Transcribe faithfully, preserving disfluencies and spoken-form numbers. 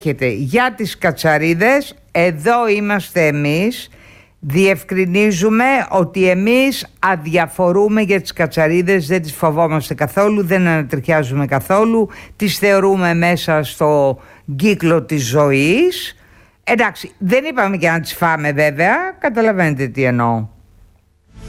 Για τις κατσαρίδες, εδώ είμαστε εμείς. Διευκρινίζουμε ότι εμείς αδιαφορούμε για τις κατσαρίδες, δεν τις φοβόμαστε καθόλου, δεν ανατριχιάζουμε καθόλου, τις θεωρούμε μέσα στο κύκλο της ζωής. Εντάξει, δεν είπαμε και να τις φάμε βέβαια, καταλαβαίνετε τι εννοώ.